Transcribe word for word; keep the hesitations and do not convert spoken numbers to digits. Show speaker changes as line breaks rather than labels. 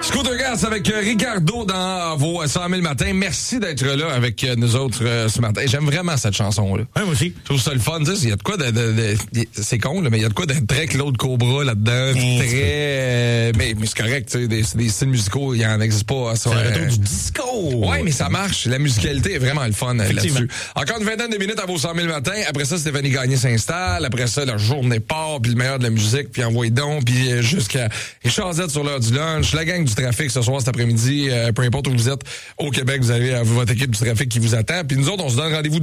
Scooter Gas avec Ricardo dans vos cent mille matins. Merci d'être là avec nous autres euh, ce matin. J'aime vraiment cette chanson-là.
Ouais, moi aussi.
Je trouve ça le fun. Il y a de quoi de... de, de, de c'est con, là, mais il y a de quoi d'être très Claude Cobra là-dedans. Mmh, très... Euh, mais, mais c'est correct, tu sais, des, des styles musicaux, il en existe pas.
C'est euh, le retour du disco.
Ouais, mais ça marche. La musicalité est vraiment le fun là-dessus. Encore une vingtaine de minutes à vos cent mille matins. Après ça, Stéphanie Gagné s'installe. Après ça, la journée part, puis le meilleur de la musique, puis envoie donc, puis jusqu'à Richard Z sur l'heure du lunch. La gang du trafic ce soir, cet après-midi, euh, peu importe où vous êtes au Québec, vous avez euh, votre équipe du trafic qui vous attend. Puis nous autres, on se donne rendez-vous